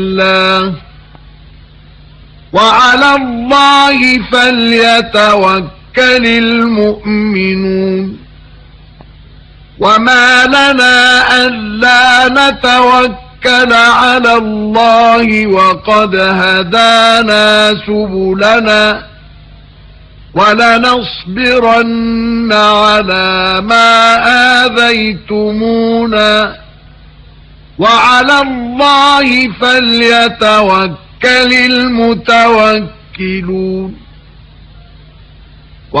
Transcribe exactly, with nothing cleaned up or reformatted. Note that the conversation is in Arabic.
الله وعلى الله فليتوكل المؤمنون وما لنا ألا نتوكل على الله وقد هدانا سبلنا ولنصبرن على ما آذيتمونا وعلى الله فليتوكل المتوكلون